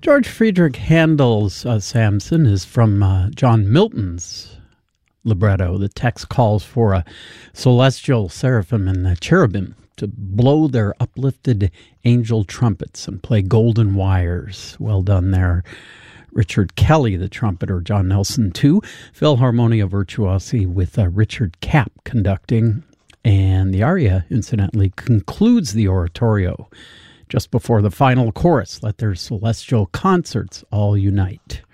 George Friedrich Handel's Samson is from John Milton's libretto. The text calls for a celestial seraphim and cherubim to blow their uplifted angel trumpets and play golden wires. Well done there. Richard Kelly, the trumpeter, John Nelson, too. Philharmonia Virtuosi with Richard Kapp conducting. And the aria, incidentally, concludes the oratorio just before the final chorus. Let their celestial concerts all unite.